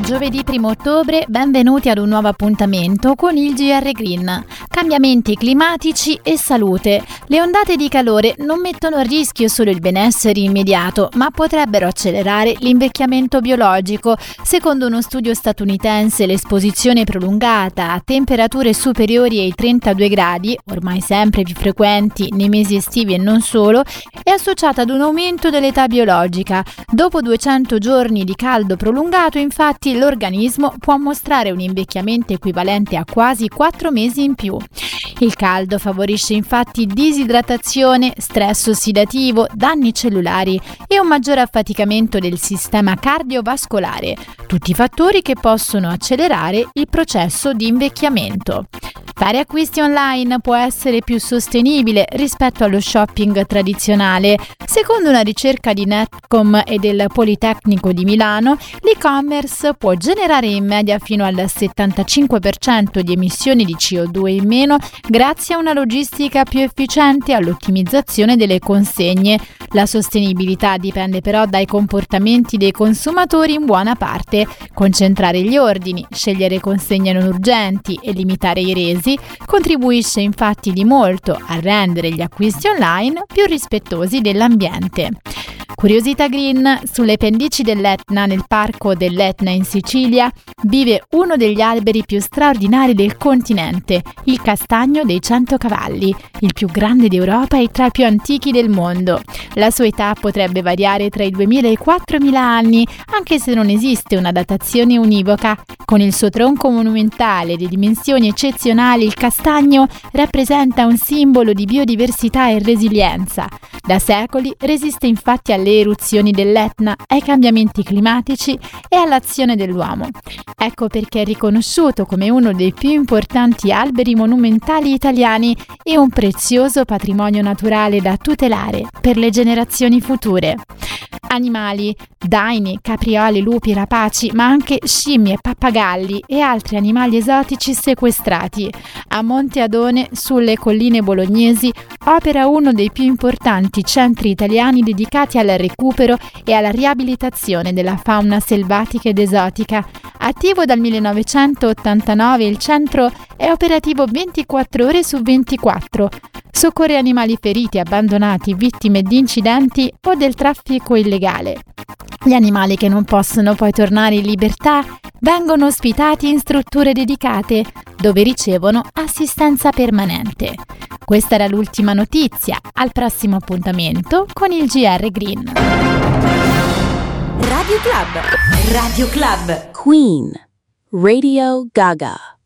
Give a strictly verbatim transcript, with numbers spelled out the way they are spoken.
Giovedì primo ottobre, benvenuti ad un nuovo appuntamento con il G R Green. Cambiamenti climatici e salute. Le ondate di calore non mettono a rischio solo il benessere immediato, ma potrebbero accelerare l'invecchiamento biologico. Secondo uno studio statunitense, l'esposizione prolungata a temperature superiori ai trentadue gradi, ormai sempre più frequenti nei mesi estivi e non solo, è associata ad un aumento dell'età biologica. Dopo duecento giorni di caldo prolungato, infatti, l'organismo può mostrare un invecchiamento equivalente a quasi quattro mesi in più. Il caldo favorisce infatti disidratazione, stress ossidativo, danni cellulari e un maggiore affaticamento del sistema cardiovascolare, tutti fattori che possono accelerare il processo di invecchiamento. Fare acquisti online può essere più sostenibile rispetto allo shopping tradizionale. Secondo una ricerca di Netcom e del Politecnico di Milano, l'e-commerce può generare in media fino al settantacinque per cento di emissioni di C O due in meno grazie a una logistica più efficiente e all'ottimizzazione delle consegne. La sostenibilità dipende però dai comportamenti dei consumatori in buona parte. Concentrare gli ordini, scegliere consegne non urgenti e limitare i resi contribuisce infatti di molto a rendere gli acquisti online più rispettosi dell'ambiente. Curiosità green: sulle pendici dell'Etna, nel parco dell'Etna in Sicilia, vive uno degli alberi più straordinari del continente, il castagno dei cento cavalli, il più grande d'Europa e tra i più antichi del mondo. La sua età potrebbe variare tra i duemila e i quattromila anni, anche se non esiste una datazione univoca. Con il suo tronco monumentale e le dimensioni eccezionali, il castagno rappresenta un simbolo di biodiversità e resilienza. Da secoli resiste infatti alle eruzioni dell'Etna, ai cambiamenti climatici e all'azione dell'uomo. Ecco perché è riconosciuto come uno dei più importanti alberi monumentali italiani e un prezioso patrimonio naturale da tutelare per le generazioni future. Animali: daini, caprioli, lupi, rapaci, ma anche scimmie, pappagalli e altri animali esotici sequestrati. A Monte Adone, sulle colline bolognesi, opera uno dei più importanti centri italiani dedicati al recupero e alla riabilitazione della fauna selvatica ed esotica. Attivo dal millenovecentottantanove, il centro è operativo ventiquattro ore su ventiquattro. Soccorre animali feriti, abbandonati, vittime di incidenti o del traffico illegale. Gli animali che non possono poi tornare in libertà vengono ospitati in strutture dedicate, dove ricevono assistenza permanente. Questa era l'ultima notizia. Al prossimo appuntamento con il G R Green. Radio Club. Radio Club. Queen. Radio Gaga.